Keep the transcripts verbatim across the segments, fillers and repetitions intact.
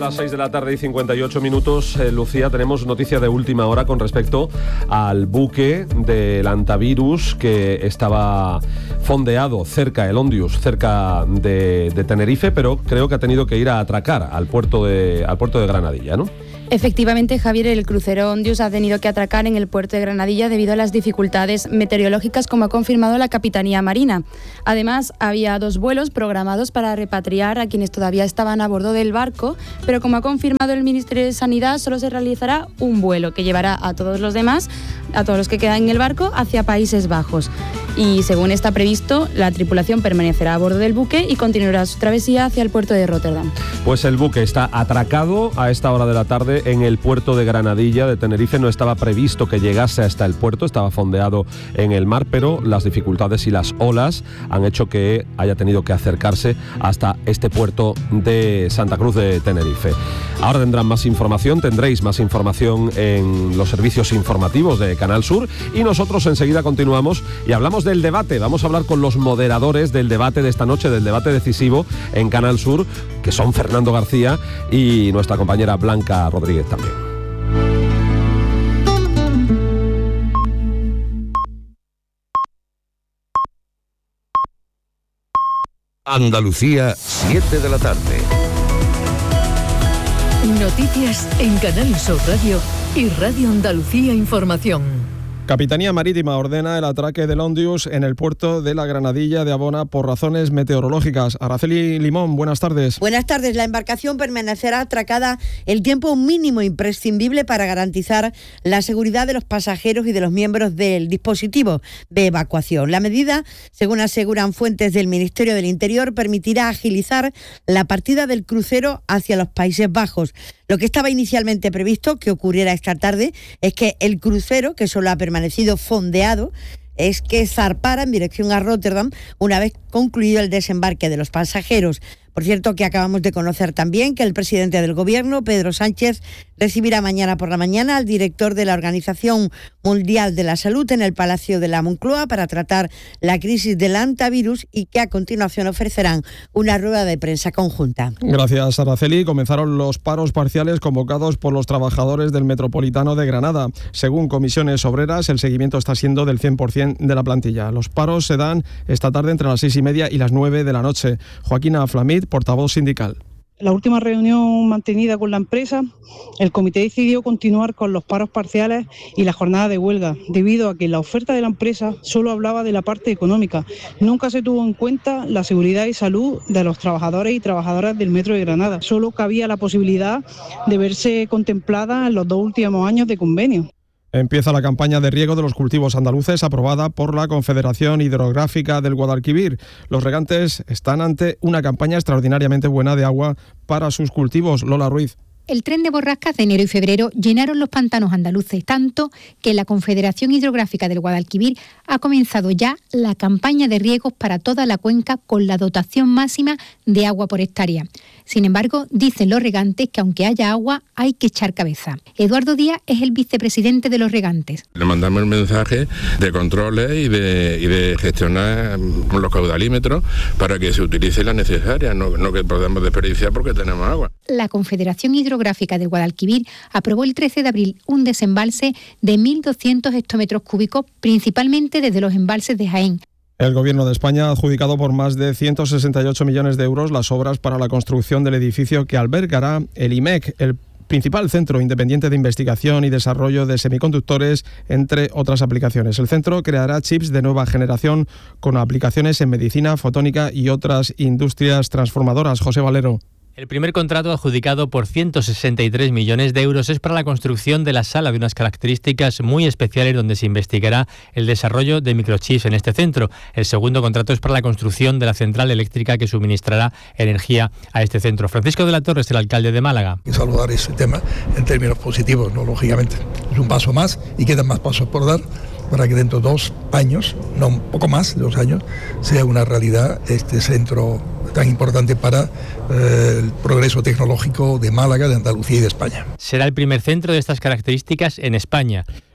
las seis de la tarde y cincuenta y ocho minutos, eh, Lucía, tenemos noticia de última hora con respecto al buque del Antavirus que estaba fondeado cerca, el Ondius, cerca de, de Tenerife, pero creo que ha tenido que ir a atracar al puerto de, al puerto de Granadilla, ¿no? Efectivamente, Javier, el crucero Ondius ha tenido que atracar en el puerto de Granadilla debido a las dificultades meteorológicas, como ha confirmado la Capitanía Marina. Además, había dos vuelos programados para repatriar a quienes todavía estaban a bordo del barco, pero como ha confirmado el Ministerio de Sanidad, solo se realizará un vuelo que llevará a todos los demás, a todos los que quedan en el barco, hacia Países Bajos. Y según está previsto, la tripulación permanecerá a bordo del buque y continuará su travesía hacia el puerto de Rotterdam. Pues el buque está atracado a esta hora de la tarde en el puerto de Granadilla de Tenerife. No estaba previsto que llegase hasta el puerto, estaba fondeado en el mar, pero las dificultades y las olas han hecho que haya tenido que acercarse hasta este puerto de Santa Cruz de Tenerife. Ahora tendrán más información, tendréis más información en los servicios informativos de Canal Sur y nosotros enseguida continuamos y hablamos del debate. Vamos a hablar con los moderadores del debate de esta noche, del debate decisivo en Canal Sur, que son Fernando García y nuestra compañera Blanca Rodríguez también. Andalucía, siete de la tarde. Noticias en Canal Sur Radio y Radio Andalucía Información. Capitanía Marítima ordena el atraque del Ondius en el puerto de la Granadilla de Abona por razones meteorológicas. Araceli Limón, buenas tardes. Buenas tardes. La embarcación permanecerá atracada el tiempo mínimo imprescindible para garantizar la seguridad de los pasajeros y de los miembros del dispositivo de evacuación. La medida, según aseguran fuentes del Ministerio del Interior, permitirá agilizar la partida del crucero hacia los Países Bajos. Lo que estaba inicialmente previsto que ocurriera esta tarde es que el crucero, que solo ha permanecido fondeado, es que zarpara en dirección a Rotterdam una vez concluido el desembarque de los pasajeros. Por cierto, que acabamos de conocer también que el presidente del Gobierno, Pedro Sánchez, recibirá mañana por la mañana al director de la Organización Mundial de la Salud en el Palacio de la Moncloa para tratar la crisis del Antavirus y que a continuación ofrecerán una rueda de prensa conjunta. Gracias, Araceli. Comenzaron los paros parciales convocados por los trabajadores del Metropolitano de Granada. Según comisiones obreras, el seguimiento está siendo del cien por ciento de la plantilla. Los paros se dan esta tarde entre las seis y media y las nueve de la noche. Joaquina Flamid, portavoz sindical. En la última reunión mantenida con la empresa, el comité decidió continuar con los paros parciales y la jornada de huelga, debido a que la oferta de la empresa solo hablaba de la parte económica. Nunca se tuvo en cuenta la seguridad y salud de los trabajadores y trabajadoras del Metro de Granada. Solo cabía la posibilidad de verse contemplada en los dos últimos años de convenio. Empieza la campaña de riego de los cultivos andaluces aprobada por la Confederación Hidrográfica del Guadalquivir. Los regantes están ante una campaña extraordinariamente buena de agua para sus cultivos. Lola Ruiz. El tren de borrascas de enero y febrero llenaron los pantanos andaluces, tanto que la Confederación Hidrográfica del Guadalquivir ha comenzado ya la campaña de riegos para toda la cuenca con la dotación máxima de agua por hectárea. Sin embargo, dicen los regantes que aunque haya agua, hay que echar cabeza. Eduardo Díaz es el vicepresidente de los regantes. Le mandamos el mensaje de controles y de, y de gestionar los caudalímetros para que se utilice la necesaria, no, no que podamos desperdiciar porque tenemos agua. La Confederación Hidrográfica del Guadalquivir aprobó el trece de abril un desembalse de mil doscientos hectómetros cúbicos, principalmente desde los embalses de Jaén. El Gobierno de España ha adjudicado por más de ciento sesenta y ocho millones de euros las obras para la construcción del edificio que albergará el I M E C, el principal centro independiente de investigación y desarrollo de semiconductores, entre otras aplicaciones. El centro creará chips de nueva generación con aplicaciones en medicina, fotónica y otras industrias transformadoras. José Valero. El primer contrato adjudicado por ciento sesenta y tres millones de euros es para la construcción de la sala de unas características muy especiales donde se investigará el desarrollo de microchips en este centro. El segundo contrato es para la construcción de la central eléctrica que suministrará energía a este centro. Francisco de la Torre es el alcalde de Málaga. Y saludar ese tema en términos positivos, ¿no? Lógicamente. Es un paso más y quedan más pasos por dar para que dentro de dos años, no un poco más de dos años, sea una realidad este centro tan importante para eh, el progreso tecnológico de Málaga, de Andalucía y de España. Será el primer centro de estas características en España.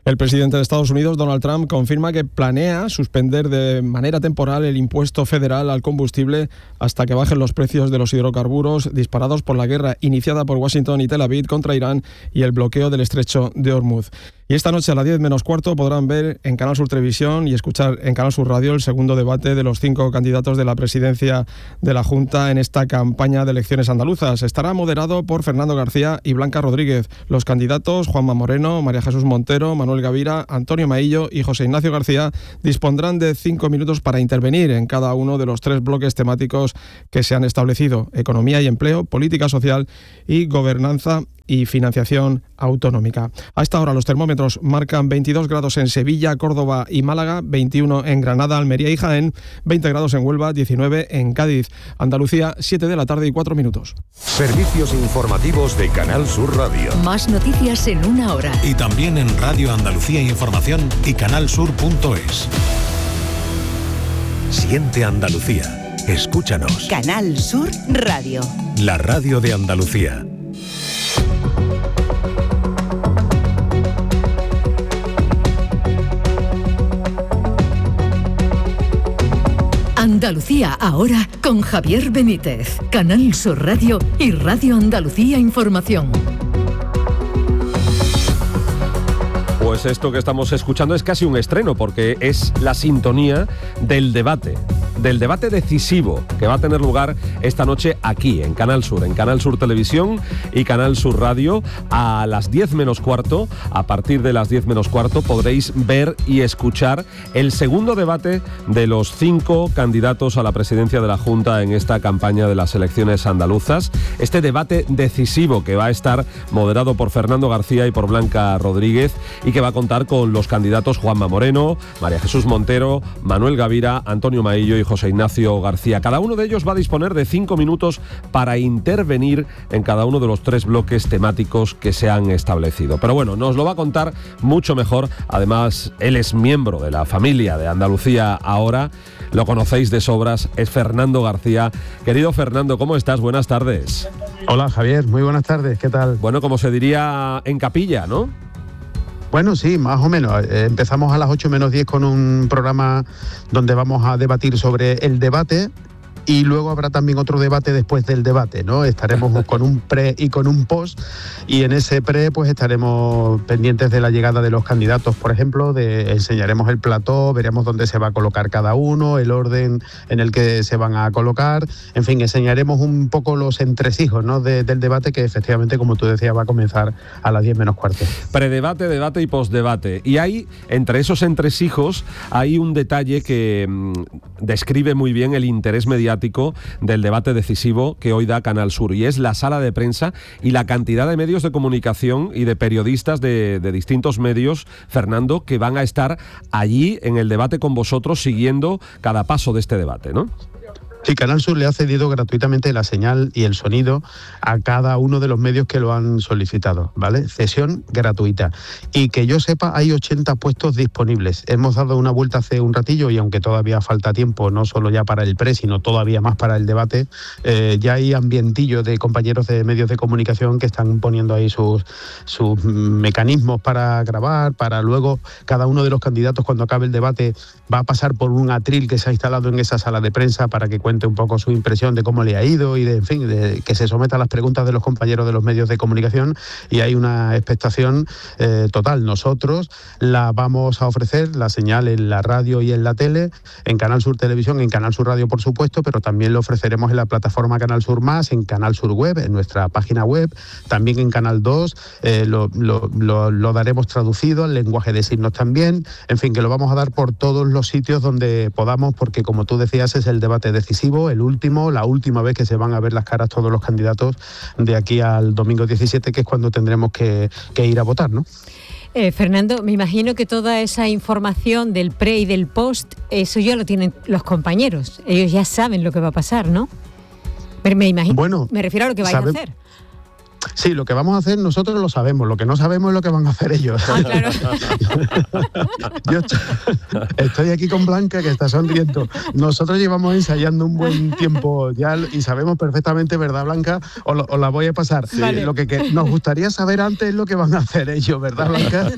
El presidente de Estados Unidos, Donald Trump, confirma que planea suspender de manera temporal el impuesto federal al combustible hasta que bajen los precios de los hidrocarburos disparados por la guerra iniciada por Washington y Tel Aviv contra Irán y el bloqueo del estrecho de Hormuz. Y esta noche a las diez menos cuarto podrán ver en Canal Sur Televisión y escuchar en Canal Sur Radio el segundo debate de los cinco candidatos de la presidencia de la Junta en esta campaña de elecciones andaluzas. Estará moderado por Fernando García y Blanca Rodríguez. Los candidatos Juanma Moreno, María Jesús Montero, Manuel Gavira, Antonio Maillo y José Ignacio García dispondrán de cinco minutos para intervenir en cada uno de los tres bloques temáticos que se han establecido: economía y empleo, política social y gobernanza y financiación autonómica. A esta hora los termómetros marcan veintidós grados en Sevilla, Córdoba y Málaga, veintiuno en Granada, Almería y Jaén, veinte grados en Huelva, diecinueve en Cádiz. Andalucía, siete de la tarde y cuatro minutos. Servicios informativos de Canal Sur Radio. Más noticias en una hora. Y también en Radio Andalucía Información y canalsur punto es. Siente Andalucía. Escúchanos. Canal Sur Radio. La radio de Andalucía. Andalucía ahora con Javier Benítez, Canal Sur Radio y Radio Andalucía Información. Pues esto que estamos escuchando es casi un estreno, porque es la sintonía del debate, del debate decisivo que va a tener lugar esta noche aquí, en Canal Sur, en Canal Sur Televisión y Canal Sur Radio, a las diez menos cuarto. A partir de las diez menos cuarto podréis ver y escuchar el segundo debate de los cinco candidatos a la presidencia de la Junta en esta campaña de las elecciones andaluzas. Este debate decisivo que va a estar moderado por Fernando García y por Blanca Rodríguez, y que va a contar con los candidatos Juanma Moreno, María Jesús Montero, Manuel Gavira, Antonio Maillo y José Ignacio García. Cada uno de ellos va a disponer de cinco minutos para intervenir en cada uno de los tres bloques temáticos que se han establecido. Pero bueno, nos lo va a contar mucho mejor. Además, él es miembro de la familia de Andalucía ahora. Lo conocéis de sobras, es Fernando García. Querido Fernando, ¿cómo estás? Buenas tardes. Hola Javier, muy buenas tardes, ¿qué tal? Bueno, como se diría en capilla, ¿no? Bueno, sí, más o menos. Empezamos a las ocho menos diez con un programa donde vamos a debatir sobre el debate, y luego habrá también otro debate después del debate, ¿no? Estaremos con un pre y con un post, y en ese pre pues estaremos pendientes de la llegada de los candidatos, por ejemplo, de, enseñaremos el plató, veremos dónde se va a colocar cada uno, el orden en el que se van a colocar, en fin, enseñaremos un poco los entresijos, ¿no? de, del debate, que efectivamente, como tú decías, va a comenzar a las diez menos cuarto. Predebate, debate y postdebate. Y hay, entre esos entresijos, hay un detalle que mmm, describe muy bien el interés mediático del debate decisivo que hoy da Canal Sur, y es la sala de prensa y la cantidad de medios de comunicación y de periodistas de, de distintos medios, Fernando, que van a estar allí en el debate con vosotros, siguiendo cada paso de este debate, ¿no? Sí, Canal Sur le ha cedido gratuitamente la señal y el sonido a cada uno de los medios que lo han solicitado, ¿vale? Cesión gratuita. Y que yo sepa, hay ochenta puestos disponibles. Hemos dado una vuelta hace un ratillo, y aunque todavía falta tiempo, no solo ya para el pre, sino todavía más para el debate, eh, ya hay ambientillo de compañeros de medios de comunicación que están poniendo ahí sus, sus mecanismos para grabar, para luego cada uno de los candidatos, cuando acabe el debate, va a pasar por un atril que se ha instalado en esa sala de prensa para que cuente un poco su impresión de cómo le ha ido, y de, en fin, de que se someta a las preguntas de los compañeros de los medios de comunicación, y hay una expectación eh, total. Nosotros la vamos a ofrecer, la señal en la radio y en la tele, en Canal Sur Televisión, en Canal Sur Radio, por supuesto, pero también lo ofreceremos en la plataforma Canal Sur Más, en Canal Sur Web, en nuestra página web, también en Canal dos, eh, lo, lo, lo, lo daremos traducido al lenguaje de signos también, en fin, que lo vamos a dar por todos los sitios donde podamos, porque como tú decías, es el debate decisivo, el último, la última vez que se van a ver las caras todos los candidatos de aquí al domingo diecisiete, que es cuando tendremos que, que ir a votar, ¿no? Eh, Fernando, me imagino que toda esa información del pre y del post, eso ya lo tienen los compañeros. Ellos ya saben lo que va a pasar, ¿no? Me, me imagino, bueno, me refiero a lo que vais sabe... a hacer. Sí, lo que vamos a hacer nosotros lo sabemos, lo que no sabemos es lo que van a hacer ellos. Ah, claro. Yo estoy, estoy aquí con Blanca, que está sonriendo. Nosotros llevamos ensayando un buen tiempo ya y sabemos perfectamente, ¿verdad, Blanca? Os, lo, os la voy a pasar. Sí. Vale. Lo que, que nos gustaría saber antes es lo que van a hacer ellos, ¿verdad, Blanca?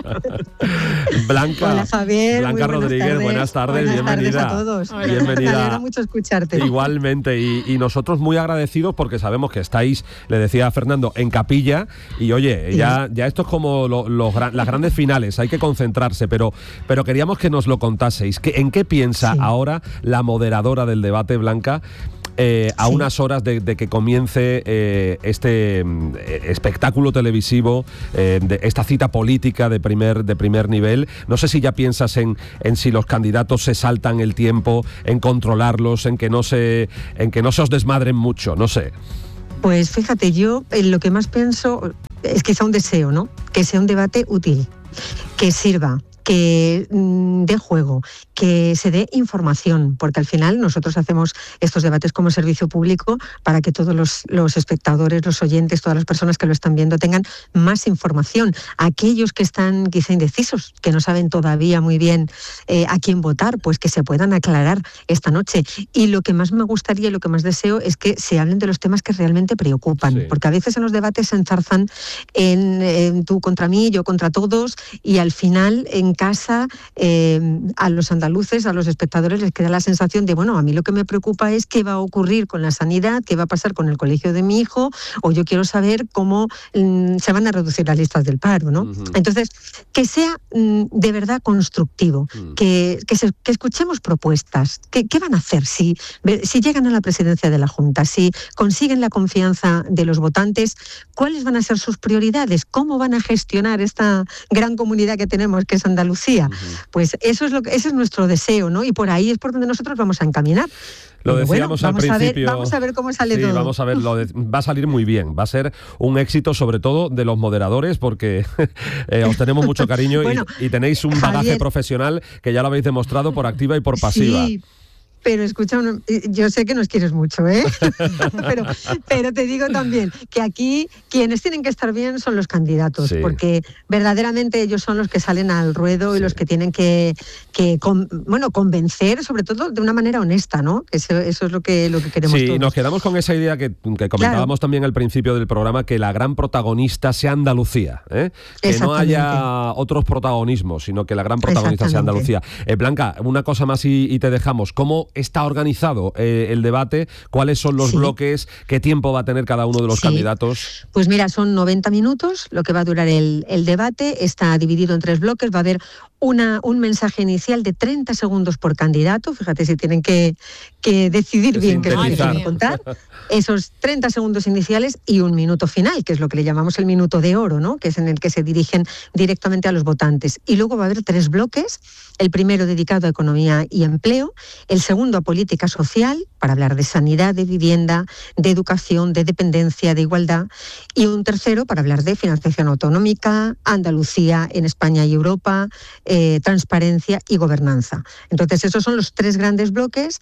Blanca, Hola, Javier, Blanca buenas Rodríguez, tardes. buenas tardes, buenas bienvenida. Tardes a todos. Bienvenida. Me alegra mucho escucharte. Igualmente, y, y nosotros muy agradecidos porque sabemos que estáis, le decía a Fernando, en capilla, y oye, sí. ya, ya esto es como lo, los, las grandes finales, hay que concentrarse, pero, pero queríamos que nos lo contaseis. ¿En qué piensa sí. ahora la moderadora del debate, Blanca? Eh, a sí. unas horas de, de que comience eh, este eh, espectáculo televisivo, eh, de esta cita política de primer, de primer nivel. No sé si ya piensas en, en si los candidatos se saltan el tiempo, en controlarlos, en que no se, en que no se os desmadren mucho, no sé. Pues fíjate, yo en lo que más pienso es quizá un deseo, ¿no? Que sea un debate útil, que sirva, que mm, dé juego, que se dé información, porque al final nosotros hacemos estos debates como servicio público para que todos los, los espectadores, los oyentes, todas las personas que lo están viendo tengan más información. Aquellos que están quizá indecisos, que no saben todavía muy bien eh, a quién votar, pues que se puedan aclarar esta noche. Y lo que más me gustaría y lo que más deseo es que se hablen de los temas que realmente preocupan, sí. porque a veces en los debates se enzarzan en, en tú contra mí, yo contra todos, y al final en casa eh, a los andaluces, a los espectadores les queda la sensación de, bueno, a mí lo que me preocupa es qué va a ocurrir con la sanidad, qué va a pasar con el colegio de mi hijo, o yo quiero saber cómo mm, se van a reducir las listas del paro, ¿no? Uh-huh. Entonces, que sea mm, de verdad constructivo, uh-huh. que, que, se, que escuchemos propuestas, que, qué van a hacer si, si llegan a la presidencia de la Junta, si consiguen la confianza de los votantes, cuáles van a ser sus prioridades, cómo van a gestionar esta gran comunidad que tenemos, que es Andalucía. Uh-huh. Pues eso es lo que, ese es nuestro deseo, ¿no? Y por ahí es por donde nosotros vamos a encaminar. Lo decíamos bueno, vamos al principio. A ver, vamos a ver cómo sale sí, todo. Vamos a ver, lo de, va a salir muy bien. Va a ser un éxito, sobre todo de los moderadores, porque eh, os tenemos mucho cariño bueno, y, y tenéis un bagaje Javier, profesional que ya lo habéis demostrado por activa y por pasiva. Sí. Pero escucha, yo sé que nos quieres mucho, ¿eh? pero, pero te digo también que aquí quienes tienen que estar bien son los candidatos, sí. porque verdaderamente ellos son los que salen al ruedo sí. y los que tienen que, que con, bueno, convencer, sobre todo de una manera honesta, ¿no? Eso, eso es lo que, lo que queremos Sí, todos. Nos quedamos con esa idea que, que comentábamos claro. también al principio del programa, que la gran protagonista sea Andalucía, ¿eh? Que no haya otros protagonismos, sino que la gran protagonista sea Andalucía. Eh, Blanca, una cosa más y, y te dejamos. ¿Cómo está organizado eh, el debate? ¿Cuáles son los sí. bloques? ¿Qué tiempo va a tener cada uno de los sí. candidatos? Pues mira, son noventa minutos lo que va a durar el, el debate. Está dividido en tres bloques. Va a haber una, un mensaje inicial de treinta segundos por candidato. Fíjate si tienen que, que decidir bien qué es lo que quieren contar. Esos treinta segundos iniciales y un minuto final, que es lo que le llamamos el minuto de oro, ¿no? Que es en el que se dirigen directamente a los votantes. Y luego va a haber tres bloques. El primero dedicado a economía y empleo, el segundo a política social, para hablar de sanidad, de vivienda, de educación, de dependencia, de igualdad, y un tercero para hablar de financiación autonómica, Andalucía en España y Europa, eh, transparencia y gobernanza. Entonces esos son los tres grandes bloques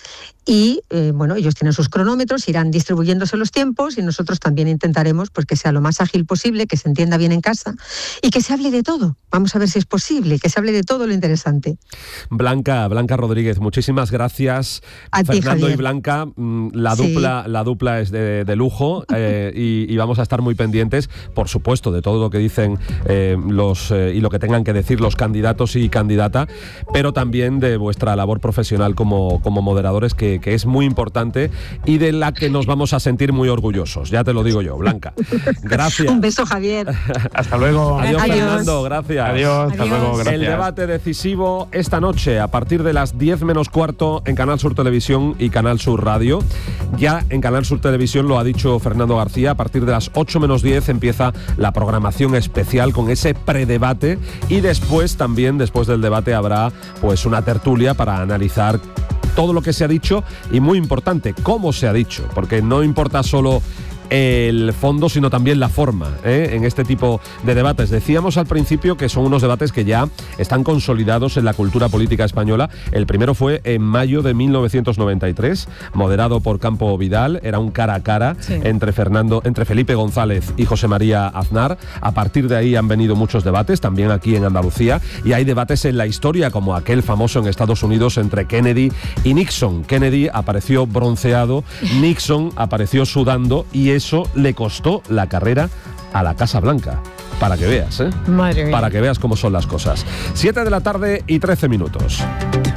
y eh, bueno, ellos tienen sus cronómetros, irán distribuyéndose los tiempos y nosotros también intentaremos pues, que sea lo más ágil posible, que se entienda bien en casa y que se hable de todo. Vamos a ver si es posible, que se hable de todo lo interesante. Blanca, Blanca Rodríguez, muchísimas gracias. A Fernando ti, y Blanca, la dupla, sí. la dupla es de, de lujo eh, y, y vamos a estar muy pendientes, por supuesto, de todo lo que dicen eh, los eh, y lo que tengan que decir los candidatos y candidata, pero también de vuestra labor profesional como, como moderadores, que, que es muy importante y de la que nos vamos a sentir muy orgullosos. Ya te lo digo yo, Blanca. Gracias. Un beso, Javier. Hasta luego. Adiós, Adiós. Fernando. Gracias. Adiós. Hasta Adiós. luego. Gracias. El debate decisivo esta noche a partir de las diez menos cuarto en Canal Sur Televisión y Canal Sur Radio. Ya en Canal Sur Televisión lo ha dicho Fernando García, a partir de las ocho menos diez empieza la programación especial con ese predebate y después también, después del debate, habrá pues una tertulia para analizar todo lo que se ha dicho y, muy importante, cómo se ha dicho, porque no importa solo el fondo, sino también la forma, ¿eh? en este tipo de debates. Decíamos al principio que son unos debates que ya están consolidados en la cultura política española. El primero fue en mayo de mil novecientos noventa y tres, moderado por Campo Vidal. Era un cara a cara sí. entre Fernando, entre Felipe González y José María Aznar. A partir de ahí han venido muchos debates, también aquí en Andalucía, y hay debates en la historia, como aquel famoso en Estados Unidos entre Kennedy y Nixon. Kennedy apareció bronceado, Nixon apareció sudando, y eso le costó la carrera a la Casa Blanca. Para que veas, ¿eh? Madre mía. Para que veas cómo son las cosas. siete de la tarde y trece minutos.